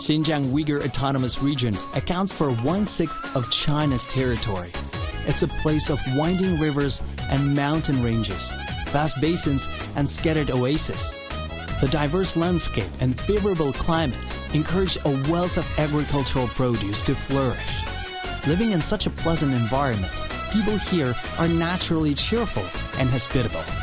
Xinjiang Uyghur Autonomous Region accounts for 1/6 of China's territory. It's a place of winding rivers and mountain ranges, vast basins and scattered oases. The diverse landscape and favorable climate encourage a wealth of agricultural produce to flourish. Living in such a pleasant environment, people here are naturally cheerful and hospitable.